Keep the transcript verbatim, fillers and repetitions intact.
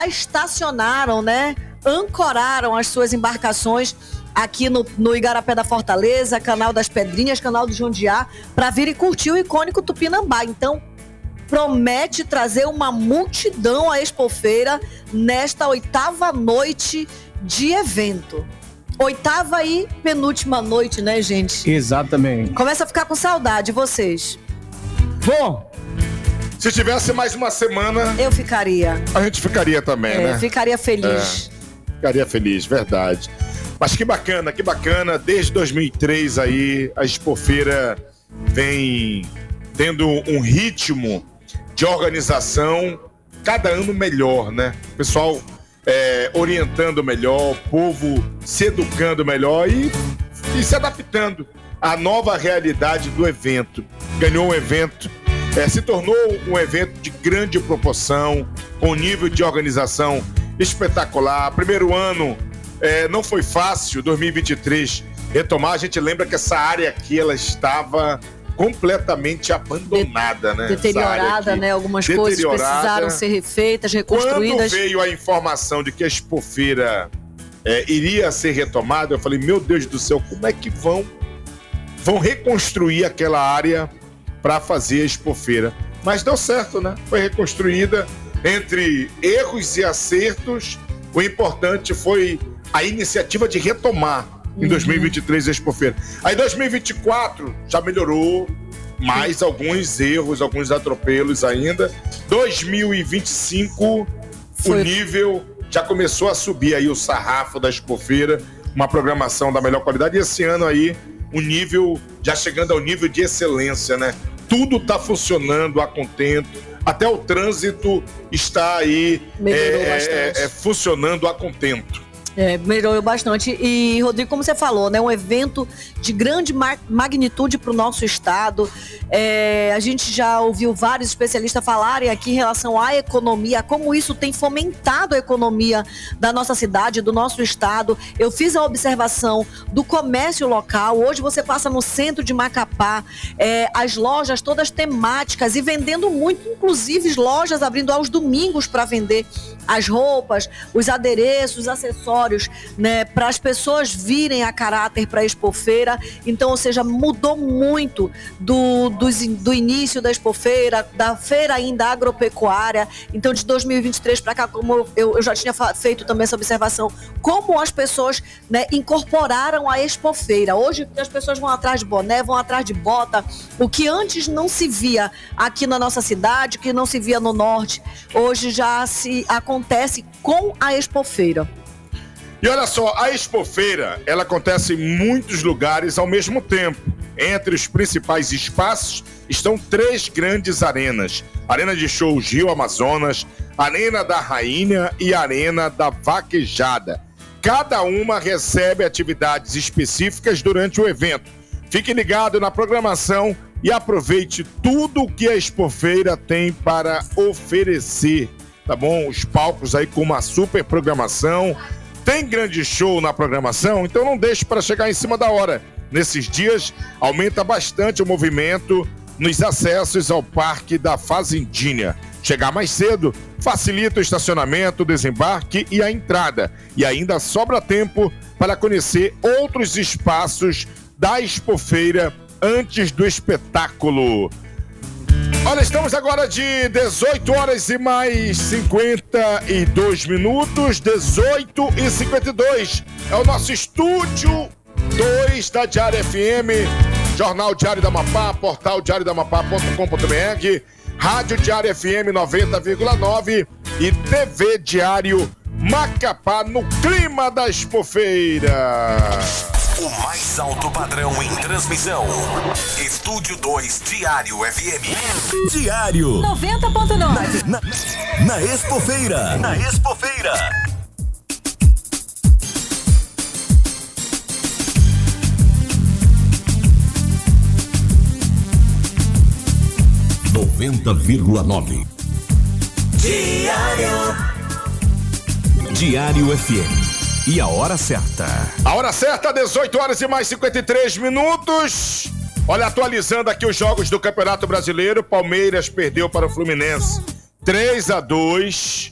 estacionaram, né? Ancoraram as suas embarcações aqui no, no Igarapé da Fortaleza, Canal das Pedrinhas, Canal do Jundiá, para vir e curtir o icônico Tupinambá. Então, promete trazer uma multidão à Expofeira nesta oitava noite de evento. Oitava e penúltima noite, né, gente? Exatamente. Começa a ficar com saudade, vocês. Bom, se tivesse mais uma semana... Eu ficaria. A gente ficaria também, é, né? Ficaria feliz. É, ficaria feliz, verdade. Mas que bacana, que bacana. Desde dois mil e três aí, a Expofeira vem tendo um ritmo de organização cada ano melhor, né? O pessoal é, orientando melhor, o povo se educando melhor e, e se adaptando à nova realidade do evento. Ganhou um evento, é, se tornou um evento de grande proporção, com nível de organização espetacular. Primeiro ano é, não foi fácil, dois mil e vinte e três, retomar. A gente lembra que essa área aqui, ela estava completamente abandonada, né? Deteriorada, né? Algumas coisas precisaram ser refeitas, reconstruídas. Quando veio a informação de que a Expofeira é, iria ser retomada, eu falei, meu Deus do céu, como é que vão, vão reconstruir aquela área para fazer a Expofeira? Mas deu certo, né? Foi reconstruída entre erros e acertos. O importante foi a iniciativa de retomar em dois mil e vinte e três a Expofeira. Aí dois mil e vinte e quatro já melhorou, mais alguns erros, alguns atropelos ainda. dois mil e vinte e cinco Foi. O nível já começou a subir aí, o sarrafo da Expofeira, uma programação da melhor qualidade. E esse ano aí, o nível já chegando ao nível de excelência, né? Tudo tá funcionando a contento, até o trânsito está aí é, é, é, funcionando a contento. É, melhorou bastante. E, Rodrigo, como você falou, né, um evento de grande ma- magnitude para o nosso estado. É, a gente já ouviu vários especialistas falarem aqui em relação à economia, como isso tem fomentado a economia da nossa cidade, do nosso estado. Eu fiz a observação do comércio local. Hoje você passa no centro de Macapá, é, as lojas todas temáticas e vendendo muito, inclusive lojas abrindo aos domingos para vender as roupas, os adereços, os acessórios, né, para as pessoas virem a caráter para a Expofeira. Então, ou seja, mudou muito do, do, do início da Expofeira, da feira ainda agropecuária. Então, de dois mil e vinte e três para cá, como eu, eu já tinha feito também essa observação, como as pessoas, né, incorporaram a Expofeira. Hoje, as pessoas vão atrás de boné, vão atrás de bota, o que antes não se via aqui na nossa cidade, que não se via no norte, hoje já se acontece com a Expofeira. E olha só, a Expofeira, ela acontece em muitos lugares ao mesmo tempo. Entre os principais espaços estão três grandes arenas: Arena de Shows Rio Amazonas, Arena da Rainha e Arena da Vaquejada. Cada uma recebe atividades específicas durante o evento. Fique ligado na programação e aproveite tudo o que a Expofeira tem para oferecer, tá bom? Os palcos aí com uma super programação. Tem grande show na programação, então não deixe para chegar em cima da hora. Nesses dias, aumenta bastante o movimento nos acessos ao Parque da Fazendinha. Chegar mais cedo facilita o estacionamento, o desembarque e a entrada. E ainda sobra tempo para conhecer outros espaços da Expofeira antes do espetáculo. Olha, estamos agora de dezoito horas e mais cinquenta e dois minutos, dezoito e cinquenta e dois. É o nosso estúdio dois da Diário F M, Jornal Diário da Amapá, portal diário da amapá ponto com ponto b r, Rádio Diário F M noventa vírgula nove e T V Diário Macapá, no clima da Expofeira. O mais alto padrão em transmissão. Estúdio dois Diário F M. Diário noventa ponto nove. Na, na, na Expofeira. Na Expofeira. noventa vírgula nove. Diário. Diário F M. E a hora certa? A hora certa, dezoito horas e mais cinquenta e três minutos. Olha, atualizando aqui os jogos do Campeonato Brasileiro, Palmeiras perdeu para o Fluminense três a dois.